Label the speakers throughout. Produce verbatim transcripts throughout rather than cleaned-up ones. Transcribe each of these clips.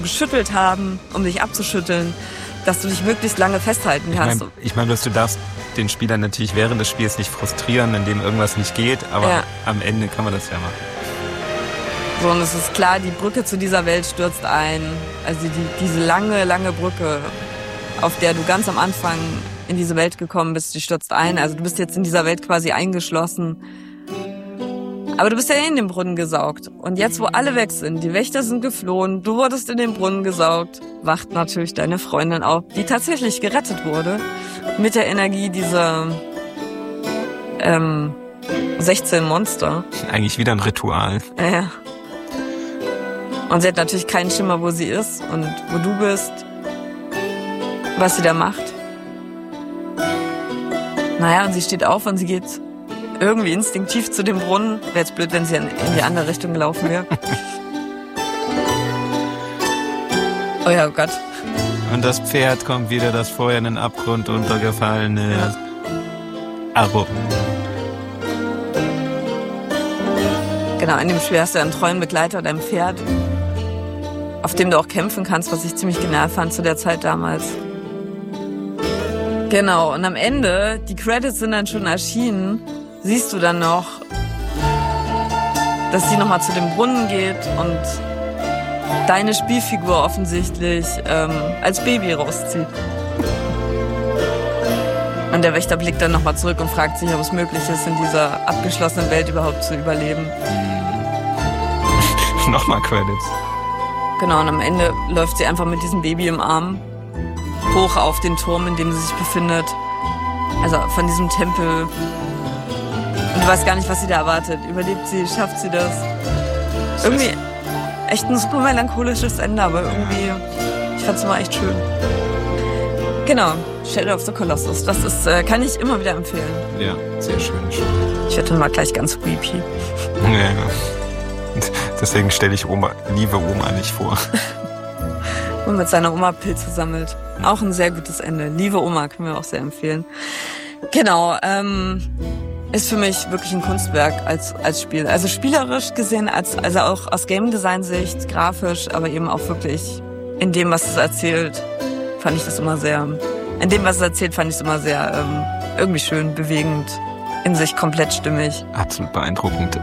Speaker 1: geschüttelt haben, um dich abzuschütteln, dass du dich möglichst lange festhalten kannst.
Speaker 2: Ich meine, ich mein, du darfst den Spieler natürlich während des Spiels nicht frustrieren, indem irgendwas nicht geht, aber ja. am Ende kann man das ja machen.
Speaker 1: So, und es ist klar, die Brücke zu dieser Welt stürzt ein. Also die, diese lange, lange Brücke, auf der du ganz am Anfang in diese Welt gekommen bist, die stürzt ein. Also du bist jetzt in dieser Welt quasi eingeschlossen. Aber du bist ja eh in den Brunnen gesaugt. Und jetzt, wo alle weg sind, die Wächter sind geflohen, du wurdest in den Brunnen gesaugt, wacht natürlich deine Freundin auf, die tatsächlich gerettet wurde, mit der Energie dieser ähm, sechzehn Monster.
Speaker 2: Eigentlich wieder ein Ritual.
Speaker 1: Ja. Und sie hat natürlich keinen Schimmer, wo sie ist und wo du bist, was sie da macht. Naja, und sie steht auf und sie geht irgendwie instinktiv zu dem Brunnen. Wäre jetzt blöd, wenn sie in die andere Richtung gelaufen wäre. Oh ja, oh Gott.
Speaker 2: Und das Pferd kommt wieder, das vorher in den Abgrund untergefallen ist. Ja. Aro.
Speaker 1: Genau, in dem Spiel hast du einen treuen Begleiter, dein Pferd, auf dem du auch kämpfen kannst, was ich ziemlich genial fand zu der Zeit damals. Genau, und am Ende, die Credits sind dann schon erschienen, siehst du dann noch, dass sie nochmal zu dem Brunnen geht und deine Spielfigur offensichtlich ähm, als Baby rauszieht. Und der Wächter blickt dann nochmal zurück und fragt sich, ob es möglich ist, in dieser abgeschlossenen Welt überhaupt zu überleben.
Speaker 2: Nochmal Credits.
Speaker 1: Genau, und am Ende läuft sie einfach mit diesem Baby im Arm hoch auf den Turm, in dem sie sich befindet. Also von diesem Tempel. Und du weißt gar nicht, was sie da erwartet. Überlebt sie, schafft sie das? Irgendwie echt ein super melancholisches Ende, aber irgendwie, ich fand's immer echt schön. Genau, Shadow of the Colossus. Das ist, äh, kann ich immer wieder empfehlen.
Speaker 2: Ja, sehr schön.
Speaker 1: Ich werde dann mal gleich ganz weepy.
Speaker 2: Ja, ja. Deswegen stelle ich Oma, liebe Oma nicht vor.
Speaker 1: Und mit seiner Oma Pilze sammelt. Auch ein sehr gutes Ende. Liebe Oma können wir auch sehr empfehlen. Genau, ähm, ist für mich wirklich ein Kunstwerk als als Spiel. Also spielerisch gesehen, als also auch aus Game Design Sicht, grafisch, aber eben auch wirklich in dem, was es erzählt, fand ich das immer sehr. In dem, was es erzählt, fand ich es immer sehr ähm, irgendwie schön, bewegend, in sich komplett stimmig.
Speaker 2: Absolut beeindruckend.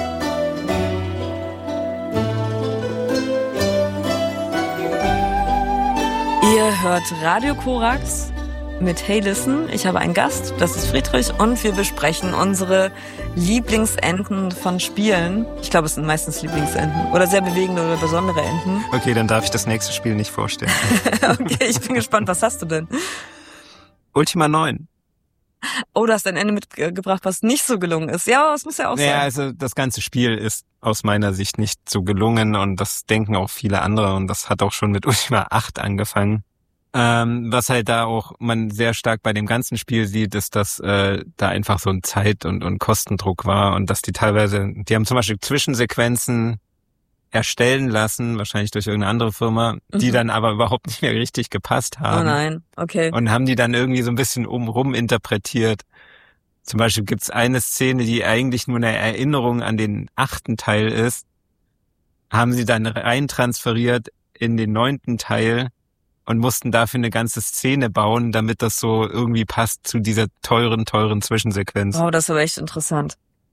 Speaker 1: Ihr hört Radio Korax mit Hey Listen. Ich habe einen Gast, das ist Friedrich, und wir besprechen unsere Lieblingsenden von Spielen. Ich glaube, es sind meistens Lieblingsenden oder sehr bewegende oder besondere Enden.
Speaker 2: Okay, dann darf ich das nächste Spiel nicht vorstellen.
Speaker 1: Okay, ich bin gespannt, was hast du denn?
Speaker 2: Ultima neun.
Speaker 1: Oh, du hast ein Ende mitgebracht, was nicht so gelungen ist. Ja, das muss ja auch sein.
Speaker 2: Ja, also das ganze Spiel ist aus meiner Sicht nicht so gelungen und das denken auch viele andere und das hat auch schon mit Ultima acht angefangen. Ähm, was halt da auch man sehr stark bei dem ganzen Spiel sieht, ist, dass äh, da einfach so ein Zeit- und, und Kostendruck war und dass die teilweise, die haben zum Beispiel Zwischensequenzen erstellen lassen, wahrscheinlich durch irgendeine andere Firma, die mhm. dann aber überhaupt nicht mehr richtig gepasst haben.
Speaker 1: Oh nein, okay.
Speaker 2: Und haben die dann irgendwie so ein bisschen umrum interpretiert. Zum Beispiel gibt's eine Szene, die eigentlich nur eine Erinnerung an den achten Teil ist, haben sie dann rein transferiert in den neunten Teil und mussten dafür eine ganze Szene bauen, damit das so irgendwie passt zu dieser teuren, teuren Zwischensequenz.
Speaker 1: Oh, das ist aber echt interessant.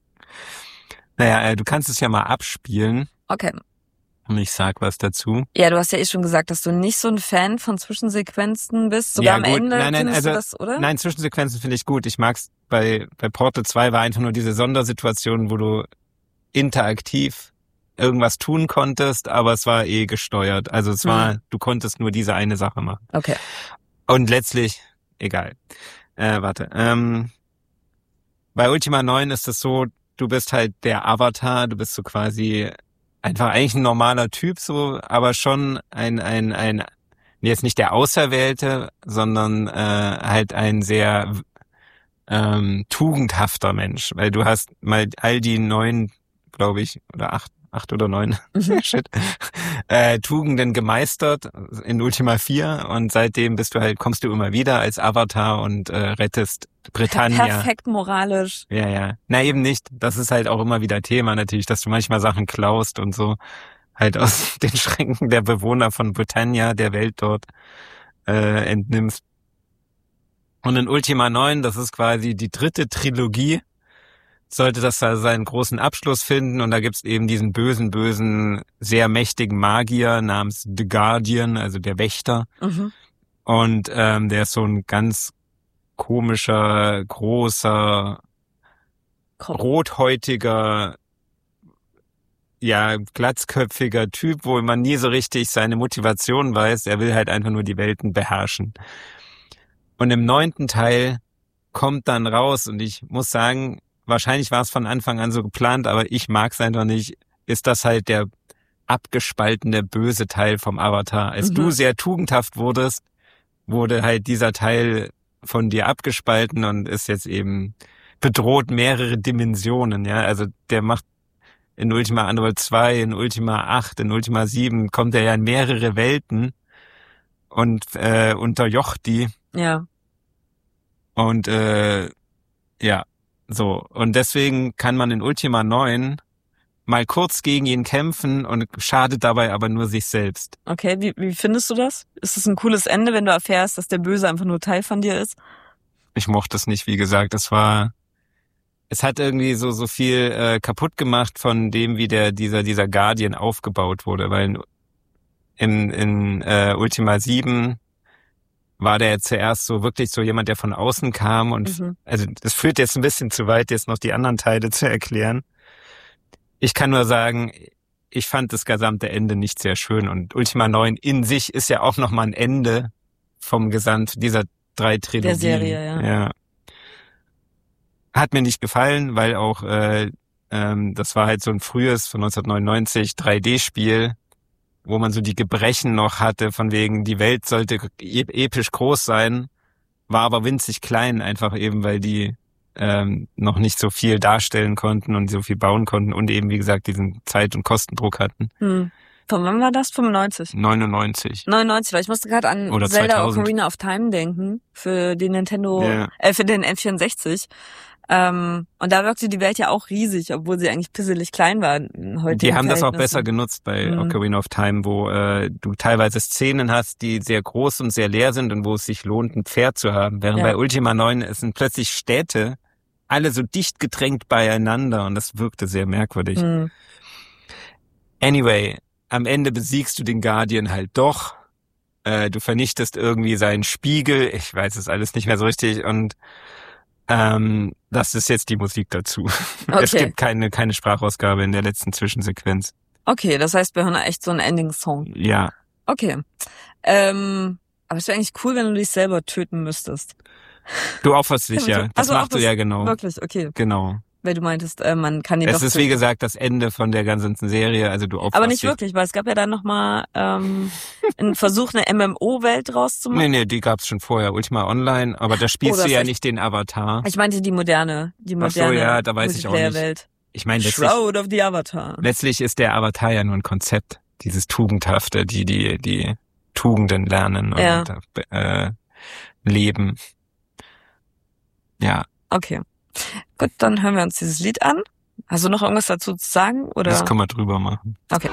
Speaker 2: Naja, du kannst es ja mal abspielen.
Speaker 1: Okay.
Speaker 2: Und ich sag was dazu.
Speaker 1: Ja, du hast ja eh schon gesagt, dass du nicht so ein Fan von Zwischensequenzen bist. Sogar
Speaker 2: ja,
Speaker 1: am
Speaker 2: gut.
Speaker 1: Ende
Speaker 2: nein, nein, also,
Speaker 1: du das, oder?
Speaker 2: Nein, Zwischensequenzen finde ich gut. Ich mag's bei, bei Portal zwei war einfach nur diese Sondersituation, wo du interaktiv irgendwas tun konntest, aber es war eh gesteuert. Also es war, hm. du konntest nur diese eine Sache machen.
Speaker 1: Okay.
Speaker 2: Und letztlich, egal. Äh, warte. Ähm, bei Ultima neun ist es so, du bist halt der Avatar, du bist so quasi einfach eigentlich ein normaler Typ, so, aber schon ein, ein, ein, jetzt nicht der Auserwählte, sondern äh, halt ein sehr ähm, tugendhafter Mensch, weil du hast mal all die neun, glaube ich, oder acht, acht oder neun, mhm. shit, äh, Tugenden gemeistert in Ultima vier und seitdem bist du halt, kommst du immer wieder als Avatar und äh, rettest Britannia.
Speaker 1: Perfekt moralisch.
Speaker 2: Ja, ja. Na eben nicht. Das ist halt auch immer wieder Thema natürlich, dass du manchmal Sachen klaust und so. halt aus den Schränken der Bewohner von Britannia, der Welt dort, äh, entnimmst. Und in Ultima neun, das ist quasi die dritte Trilogie, sollte das da seinen großen Abschluss finden. Und da gibt's eben diesen bösen, bösen, sehr mächtigen Magier namens The Guardian, also der Wächter.
Speaker 1: Mhm.
Speaker 2: Und ähm, der ist so ein ganz komischer, großer,
Speaker 1: Kopf.
Speaker 2: rothäutiger, ja, glatzköpfiger Typ, wo man nie so richtig seine Motivation weiß. Er will halt einfach nur die Welten beherrschen. Und im neunten Teil kommt dann raus, und ich muss sagen, wahrscheinlich war es von Anfang an so geplant, aber ich mag es einfach nicht, ist das halt der abgespaltene böse Teil vom Avatar. Als mhm. du sehr tugendhaft wurdest, wurde halt dieser Teil von dir abgespalten und ist jetzt eben bedroht mehrere Dimensionen, ja. Also der macht in Ultima Underworld zwei, in Ultima acht, in Ultima sieben kommt er ja in mehrere Welten und äh, unterjocht die.
Speaker 1: Ja.
Speaker 2: Und äh, ja, so. Und deswegen kann man in Ultima neun mal kurz gegen ihn kämpfen und schadet dabei aber nur sich selbst.
Speaker 1: Okay, wie, wie findest du das? Ist es ein cooles Ende, wenn du erfährst, dass der Böse einfach nur Teil von dir ist?
Speaker 2: Ich mochte es nicht, wie gesagt. Es war, es hat irgendwie so so viel äh, kaputt gemacht von dem, wie der dieser dieser Guardian aufgebaut wurde, weil in in, in äh, Ultima sieben war der zuerst so wirklich so jemand, der von außen kam und mhm. also das führt jetzt ein bisschen zu weit, jetzt noch die anderen Teile zu erklären. Ich kann nur sagen, ich fand das gesamte Ende nicht sehr schön, und Ultima neun in sich ist ja auch nochmal ein Ende vom Gesamt dieser drei Trilogien.
Speaker 1: Der Serie, ja.
Speaker 2: ja. Hat mir nicht gefallen, weil auch äh, ähm, das war halt so ein frühes von neunzehnhundertneunundneunzig drei D-Spiel, wo man so die Gebrechen noch hatte, von wegen die Welt sollte episch groß sein, war aber winzig klein, einfach eben, weil die ähm, noch nicht so viel darstellen konnten und so viel bauen konnten und eben, wie gesagt, diesen Zeit- und Kostendruck hatten.
Speaker 1: Hm. Von wann war das? fünfundneunzig?
Speaker 2: neunundneunzig.
Speaker 1: neunundneunzig, weil ich musste gerade an
Speaker 2: Oder
Speaker 1: Zelda
Speaker 2: zweitausend.
Speaker 1: Ocarina of Time denken, für den Nintendo,
Speaker 2: Ja.
Speaker 1: äh, für den N vierundsechzig. Ähm, und da wirkte die Welt ja auch riesig, obwohl sie eigentlich pisselig klein war.
Speaker 2: Die haben das auch besser genutzt bei mhm. Ocarina of Time, wo äh, du teilweise Szenen hast, die sehr groß und sehr leer sind und wo es sich lohnt, ein Pferd zu haben. Während
Speaker 1: Ja.
Speaker 2: bei Ultima neun es sind plötzlich Städte, alle so dicht gedrängt beieinander, und das wirkte sehr merkwürdig.
Speaker 1: Mhm.
Speaker 2: Anyway, am Ende besiegst du den Guardian halt doch. Äh, du vernichtest irgendwie seinen Spiegel. Ich weiß es alles nicht mehr so richtig, und Ähm, das ist jetzt die Musik dazu.
Speaker 1: Okay.
Speaker 2: Es gibt keine keine Sprachausgabe in der letzten Zwischensequenz.
Speaker 1: Okay, das heißt, wir hören echt so einen Ending-Song.
Speaker 2: Ja.
Speaker 1: Okay. Ähm, aber es wäre eigentlich cool, wenn du dich selber töten müsstest.
Speaker 2: Du opferst dich ja. Das
Speaker 1: also
Speaker 2: machst du
Speaker 1: das
Speaker 2: ja genau.
Speaker 1: Wirklich, okay.
Speaker 2: Genau.
Speaker 1: Weil du meintest, äh, man kann ihn
Speaker 2: Es
Speaker 1: doch
Speaker 2: ist
Speaker 1: töten.
Speaker 2: wie gesagt das Ende von der ganzen Serie. Also du opferst
Speaker 1: Aber nicht
Speaker 2: dich.
Speaker 1: wirklich, weil es gab ja dann nochmal ähm, einen Versuch, eine M M O-Welt draus zu machen.
Speaker 2: Nee, nee, die gab's schon vorher. Ultima Online. Aber da spielst
Speaker 1: Oh,
Speaker 2: du ja
Speaker 1: echt-
Speaker 2: nicht den Avatar.
Speaker 1: Ich meinte die moderne, die
Speaker 2: Ach so,
Speaker 1: moderne
Speaker 2: ja, da weiß ich auch nicht.
Speaker 1: Multiplayer-Welt.
Speaker 2: Ich meine, letztlich,
Speaker 1: Shroud of the Avatar.
Speaker 2: letztlich ist der Avatar ja nur ein Konzept. Dieses Tugendhafte, die die die Tugenden lernen und
Speaker 1: Ja.
Speaker 2: äh, leben. Ja.
Speaker 1: Okay. Gut, dann hören wir uns dieses Lied an. Hast du noch irgendwas dazu zu sagen? Oder?
Speaker 2: Das können wir drüber machen.
Speaker 1: Okay.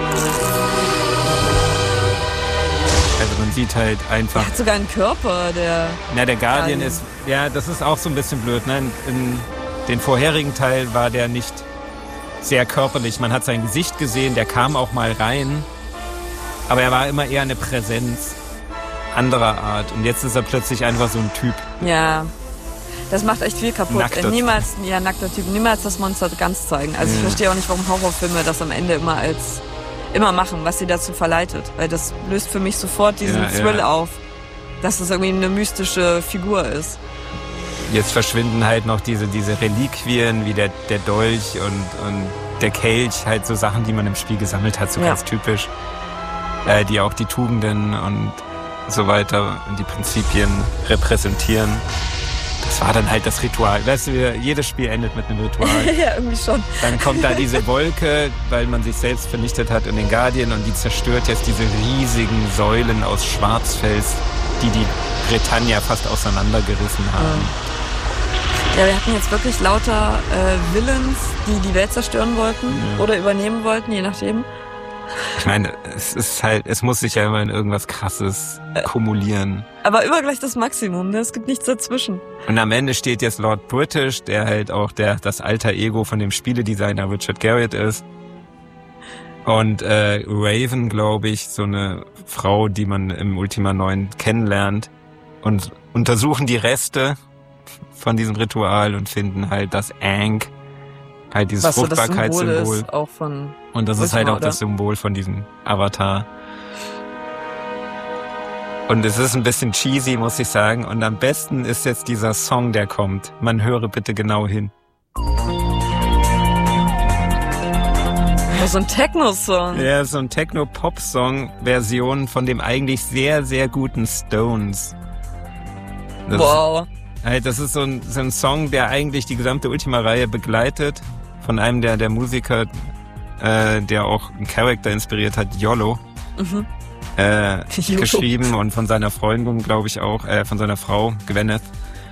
Speaker 2: Also man sieht halt
Speaker 1: Der
Speaker 2: einfach,
Speaker 1: hat sogar einen Körper, der...
Speaker 2: na der Guardian
Speaker 1: Guardian.
Speaker 2: ist, ja, das ist auch so ein bisschen blöd, ne? In, in den vorherigen Teil war der nicht sehr körperlich. Man hat sein Gesicht gesehen, der kam auch mal rein, aber er war immer eher eine Präsenz anderer Art. Und jetzt ist er plötzlich einfach so ein Typ.
Speaker 1: Ja, das macht echt viel kaputt.
Speaker 2: Nackter Typ.
Speaker 1: Niemals, ja, nackter Typ, niemals das Monster ganz zeigen. Also ich
Speaker 2: Ja.
Speaker 1: verstehe auch nicht, warum Horrorfilme das am Ende immer als immer machen, was sie dazu verleitet. Weil das löst für mich sofort diesen
Speaker 2: Ja,
Speaker 1: Thrill
Speaker 2: ja.
Speaker 1: auf, dass es irgendwie eine mystische Figur ist.
Speaker 2: Jetzt verschwinden halt noch diese, diese Reliquien, wie der, der Dolch und, und der Kelch, halt so Sachen, die man im Spiel gesammelt hat, so
Speaker 1: Ja.
Speaker 2: ganz typisch. Äh, die auch die Tugenden und so weiter und die Prinzipien repräsentieren. Das war dann halt das Ritual. Weißt du, jedes Spiel endet mit einem Ritual.
Speaker 1: Ja, irgendwie schon.
Speaker 2: Dann kommt da diese Wolke, weil man sich selbst vernichtet hat in den Guardian, und die zerstört jetzt diese riesigen Säulen aus Schwarzfels, die die Britannia fast auseinandergerissen haben.
Speaker 1: Ja, wir hatten jetzt wirklich lauter äh, Villains, die die Welt zerstören wollten
Speaker 2: Ja.
Speaker 1: oder übernehmen wollten, je nachdem.
Speaker 2: Ich meine, es ist halt, es muss sich ja immer in irgendwas Krasses äh, kumulieren.
Speaker 1: Aber immer gleich das Maximum, ne? Es gibt nichts dazwischen.
Speaker 2: Und am Ende steht jetzt Lord British, der halt auch der das alter Ego von dem Spieledesigner Richard Garriott ist. Und äh, Raven, glaube ich, so eine Frau, die man im Ultima neun kennenlernt. Und untersuchen die Reste von diesem Ritual und finden halt das Ankh, halt dieses
Speaker 1: was
Speaker 2: Fruchtbarkeitssymbol.
Speaker 1: So das Symbol ist auch von
Speaker 2: und das
Speaker 1: Ultima,
Speaker 2: ist halt auch
Speaker 1: oder?
Speaker 2: das Symbol von diesem Avatar. Und es ist ein bisschen cheesy, muss ich sagen. Und am besten ist jetzt dieser Song, der kommt. Man höre bitte genau hin.
Speaker 1: Oh, so ein Techno-Song.
Speaker 2: Ja, so ein Techno-Pop-Song-Version von dem eigentlich sehr, sehr guten Stones. Das
Speaker 1: wow.
Speaker 2: Ist, halt, das ist so ein, so ein Song, der eigentlich die gesamte Ultima-Reihe begleitet. Von einem der, der Musiker, äh, der auch einen Charakter inspiriert hat, Yolo. Mhm. Äh, geschrieben und von seiner Freundin, glaube ich auch, äh, von seiner Frau, Gwyneth.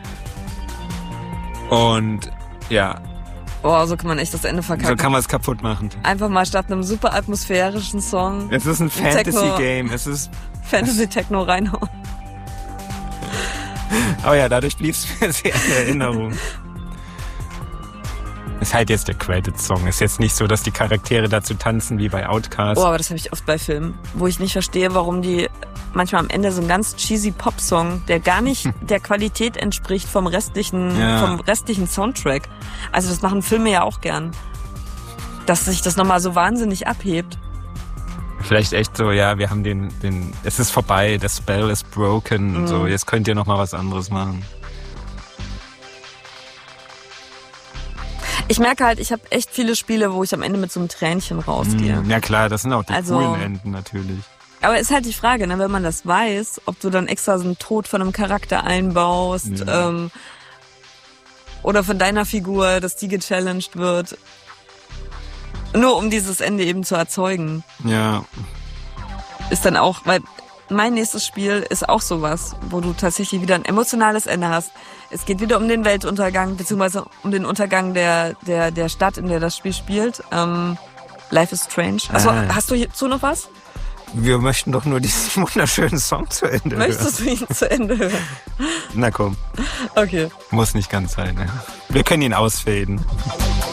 Speaker 2: Und ja.
Speaker 1: Boah, so kann man echt das Ende verkacken.
Speaker 2: So kann man es kaputt machen.
Speaker 1: Einfach mal statt einem super atmosphärischen Song.
Speaker 2: Es ist ein Fantasy-Game. Es ist
Speaker 1: Fantasy-Techno reinhauen.
Speaker 2: Aber ja, dadurch blieb es mir sehr in Erinnerung. Ist halt jetzt der Credit-Song. Ist jetzt nicht so, dass die Charaktere dazu tanzen wie bei Outcast.
Speaker 1: Oh, aber das habe ich oft bei Filmen, wo ich nicht verstehe, warum die manchmal am Ende so einen ganz cheesy Pop-Song, der gar nicht der Qualität entspricht vom restlichen, ja. vom restlichen Soundtrack. Also das machen Filme ja auch gern. Dass sich das nochmal so wahnsinnig abhebt.
Speaker 2: Vielleicht echt so, ja, wir haben den, den, es ist vorbei, the spell is broken, mhm. so, jetzt könnt ihr nochmal was anderes machen.
Speaker 1: Ich merke halt, ich habe echt viele Spiele, wo ich am Ende mit so einem Tränchen rausgehe.
Speaker 2: Ja klar, das sind auch die
Speaker 1: also,
Speaker 2: coolen Enden natürlich.
Speaker 1: Aber ist halt die Frage, ne, wenn man das weiß, ob du dann extra so einen Tod von einem Charakter einbaust ja. ähm, oder von deiner Figur, dass die gechallenged wird. Nur um dieses Ende eben zu erzeugen.
Speaker 2: Ja.
Speaker 1: Ist dann auch, weil mein nächstes Spiel ist auch sowas, wo du tatsächlich wieder ein emotionales Ende hast. Es geht wieder um den Weltuntergang, beziehungsweise um den Untergang der, der, der Stadt, in der das Spiel spielt. Ähm, Life is Strange. Achso, ah. Hast du hierzu noch was?
Speaker 2: Wir möchten doch nur diesen wunderschönen Song zu Ende hören.
Speaker 1: Möchtest du ihn zu Ende hören?
Speaker 2: Na komm.
Speaker 1: Okay.
Speaker 2: Muss nicht ganz sein, ne? Wir können ihn ausfaden.